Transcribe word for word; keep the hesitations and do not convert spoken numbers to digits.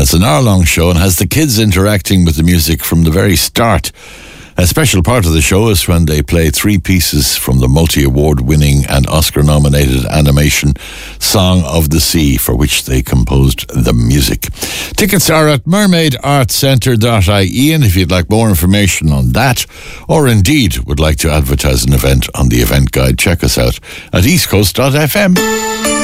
it's an hour-long show and has the kids interacting with the music from the very start. A special part of the show is when they play three pieces from the multi-award winning and Oscar-nominated animation Song of the Sea, for which they composed the music. Tickets are at mermaid art centre dot I E, and if you'd like more information on that, or indeed would like to advertise an event on the event guide, check us out at east coast dot f m.